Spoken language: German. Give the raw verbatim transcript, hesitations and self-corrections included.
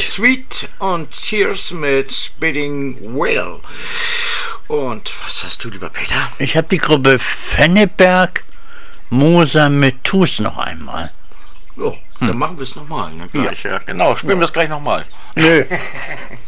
Sweet und Cheers mit Spitting Whale. Und was hast du, lieber Peter? Ich habe die Gruppe Fenneberg, Moser mit Tus noch einmal. Jo, dann hm. machen wir es nochmal. Ne? Gleich, ja. ja, genau. Spielen ja. wir es gleich nochmal. Nö.